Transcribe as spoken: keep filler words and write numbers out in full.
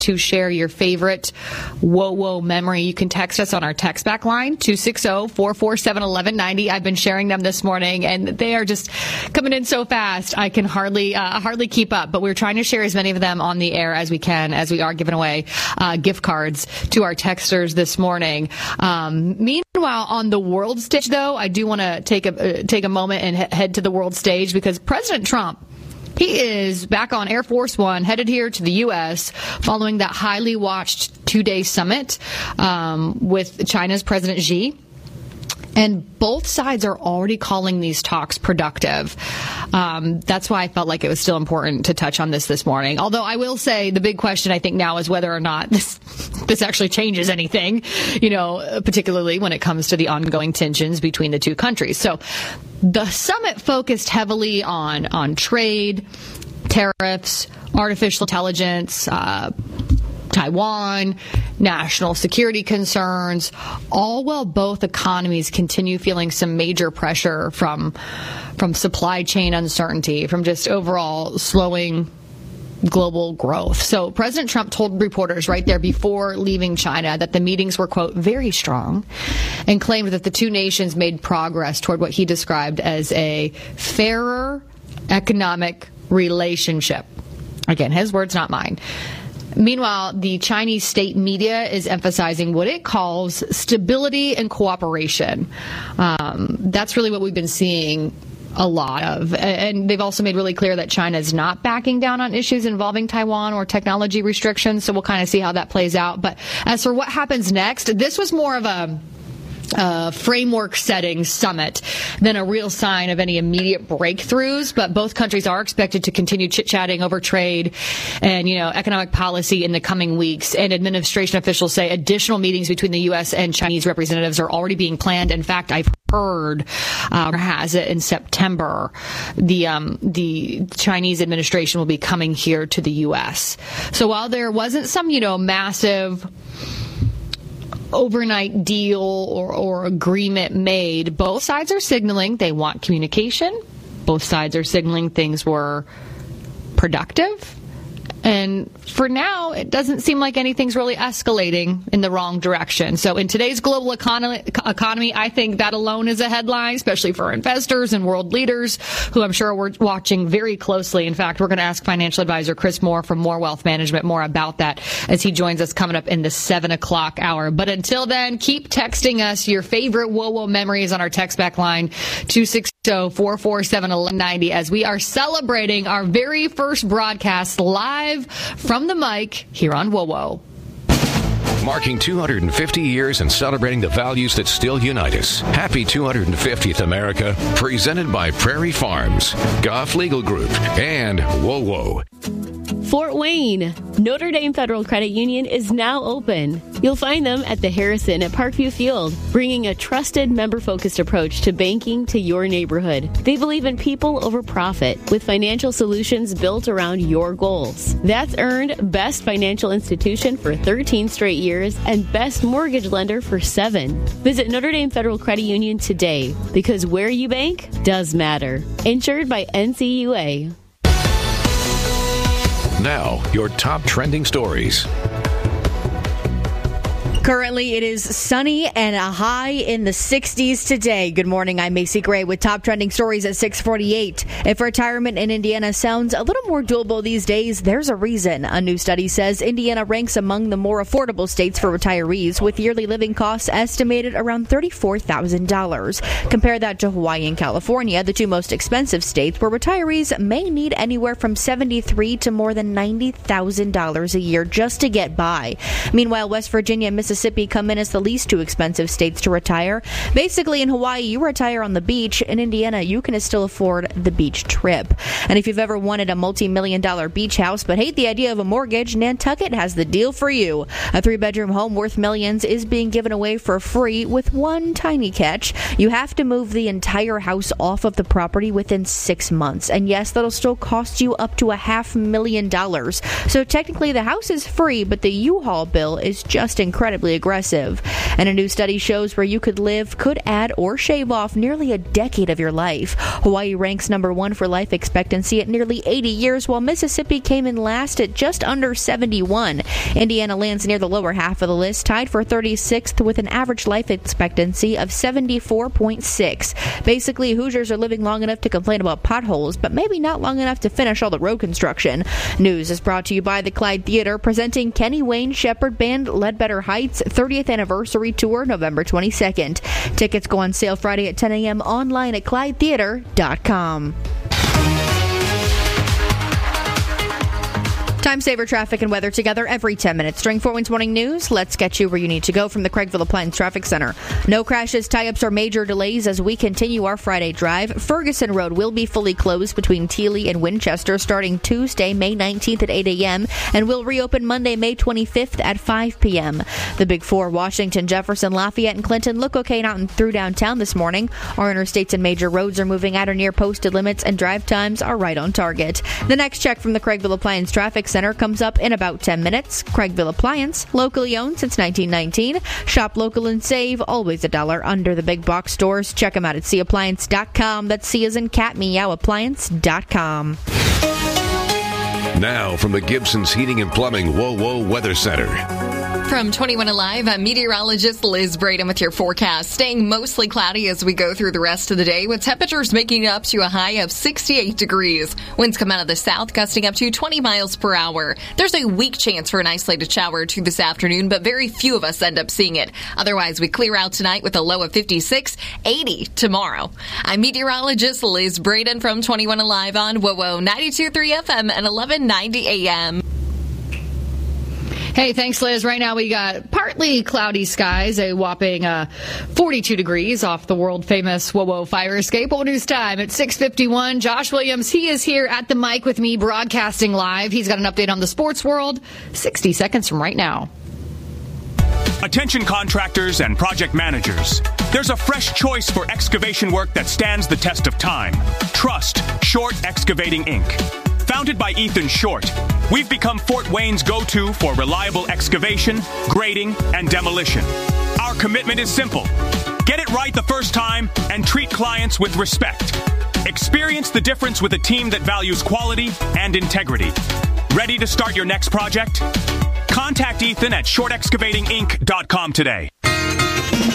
to share your favorite whoa whoa memory. You can text us on our text back line, two six zero, four four seven, one one nine zero. I've been sharing them this morning, and they are just coming in so fast. I can hardly uh, hardly keep up, but we're trying to share as many of them on the air as we can, as we are giving away uh, gift cards to our texters this morning. Um, meanwhile, on the world stage, though, I do want to take a uh, take a moment and he- head to the world stage, because President Trump, he is back on Air Force One, headed here to the U S following that highly watched two-day summit um, with China's President Xi. And both sides are already calling these talks productive. Um, that's why I felt like it was still important to touch on this this morning. Although I will say the big question I think now is whether or not this this actually changes anything, you know, particularly when it comes to the ongoing tensions between the two countries. So the summit focused heavily on, on trade, tariffs, artificial intelligence, uh, Taiwan, national security concerns, all while both economies continue feeling some major pressure from from supply chain uncertainty, from just overall slowing global growth. So President Trump told reporters right there before leaving China that the meetings were, quote, very strong, and claimed that the two nations made progress toward what he described as a fairer economic relationship. Again, his words, not mine. Meanwhile, the Chinese state media is emphasizing what it calls stability and cooperation. Um, that's really what we've been seeing a lot of. And they've also made really clear that China is not backing down on issues involving Taiwan or technology restrictions. So we'll kind of see how that plays out. But as for what happens next, this was more of a Uh, framework setting summit than a real sign of any immediate breakthroughs. But both countries are expected to continue chit-chatting over trade and, you know, economic policy in the coming weeks. And administration officials say additional meetings between the U S and Chinese representatives are already being planned. In fact, I've heard, uh, or has it in September, the um, the Chinese administration will be coming here to the U S. So while there wasn't some, you know, massive overnight deal or, or agreement made, both sides are signaling they want communication. Both sides are signaling things were productive. And for now, it doesn't seem like anything's really escalating in the wrong direction. So in today's global economy, economy, I think that alone is a headline, especially for investors and world leaders who I'm sure we're watching very closely. In fact, we're going to ask financial advisor Chris Moore from Moore Wealth Management more about that as he joins us coming up in the seven o'clock hour. But until then, keep texting us your favorite Whoa Whoa memories on our text back line, two six zero, four four seven, one one nine zero, as we are celebrating our very first broadcast live from the mic here on Whoa Whoa. Marking two hundred fifty years and celebrating the values that still unite us. Happy two hundred fiftieth, America. Presented by Prairie Farms, Goff Legal Group, and Whoa Whoa. Fort Wayne. Notre Dame Federal Credit Union is now open. You'll find them at the Harrison at Parkview Field, bringing a trusted, member-focused approach to banking to your neighborhood. They believe in people over profit, with financial solutions built around your goals. That's earned Best Financial Institution for thirteen straight years and Best Mortgage Lender for seven. Visit Notre Dame Federal Credit Union today, because where you bank does matter. Insured by N C U A. Now, your top trending stories. Currently, it is sunny and a high in the sixties today. Good morning, I'm Macy Gray with top trending stories at six forty-eight. If retirement in Indiana sounds a little more doable these days, there's a reason. A new study says Indiana ranks among the more affordable states for retirees, with yearly living costs estimated around thirty-four thousand dollars. Compare that to Hawaii and California, the two most expensive states, where retirees may need anywhere from seventy-three thousand dollars to more than ninety thousand dollars a year just to get by. Meanwhile, West Virginia and Mississippi Mississippi come in as the least two expensive states to retire. Basically, in Hawaii, you retire on the beach. In Indiana, you can still afford the beach trip. And if you've ever wanted a multi-million dollar beach house but hate the idea of a mortgage, Nantucket has the deal for you. A three-bedroom home worth millions is being given away for free, with one tiny catch. You have to move the entire house off of the property within six months. And yes, that'll still cost you up to a half million dollars. So technically, the house is free, but the U-Haul bill is just incredibly slightly aggressive. And a new study shows where you could live could add or shave off nearly a decade of your life. Hawaii ranks number one for life expectancy at nearly eighty years, while Mississippi came in last at just under seventy-one. Indiana lands near the lower half of the list, tied for thirty-sixth with an average life expectancy of seventy-four point six. Basically, Hoosiers are living long enough to complain about potholes, but maybe not long enough to finish all the road construction. News is brought to you by the Clyde Theater, presenting Kenny Wayne Shepherd Band Ledbetter Heights thirtieth Anniversary Tour November twenty-second. Tickets go on sale Friday at ten a.m. online at clyde theater dot com. Time saver traffic and weather together every ten minutes. During Fort Wayne's Morning News, let's get you where you need to go from the Craigville Appliance Traffic Center. No crashes, tie-ups, or major delays as we continue our Friday drive. Ferguson Road will be fully closed between Teely and Winchester starting Tuesday, May nineteenth at eight a.m. and will reopen Monday, May twenty-fifth at five p.m. The Big Four, Washington, Jefferson, Lafayette, and Clinton look okay out and through downtown this morning. Our interstates and major roads are moving at or near posted limits, and drive times are right on target. The next check from the Craigville Appliance Traffic Center comes up in about ten minutes. Craigville Appliance, locally owned since nineteen nineteen. Shop local and save, always a dollar under the big box stores. Check them out at c appliance dot com. That's C as in cat, meow, appliance dot com. Now from the Gibson's Heating and Plumbing Whoa Whoa Weather Center. From twenty-one Alive, I'm meteorologist Liz Braden with your forecast. Staying mostly cloudy as we go through the rest of the day, with temperatures making up to a high of sixty-eight degrees. Winds come out of the south, gusting up to twenty miles per hour. There's a weak chance for an isolated shower or two this afternoon, but very few of us end up seeing it. Otherwise, we clear out tonight with a low of fifty-six, eighty tomorrow. I'm meteorologist Liz Braden from twenty-one Alive on Whoa Whoa ninety-two point three F M and eleven ninety A M. Hey, thanks, Liz. Right now we got partly cloudy skies, a whopping uh, forty-two degrees off the world-famous Whoa Whoa fire escape. What news time at six fifty-one. Josh Williams, he is here at the mic with me, broadcasting live. He's got an update on the sports world, sixty seconds from right now. Attention contractors and project managers. There's a fresh choice for excavation work that stands the test of time. Trust Short Excavating Incorporated. Founded by Ethan Short, we've become Fort Wayne's go-to for reliable excavation, grading, and demolition. Our commitment is simple. Get it right the first time and treat clients with respect. Experience the difference with a team that values quality and integrity. Ready to start your next project? Contact Ethan at short excavating inc dot com today.